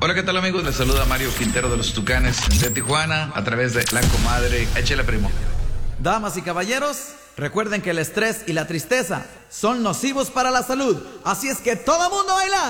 Hola, ¿qué tal, amigos? Les saluda Mario Quintero de los Tucanes de Tijuana a través de La Comadre. Échale, primo. Damas y caballeros, recuerden que el estrés y la tristeza son nocivos para la salud. Así es que todo mundo baila.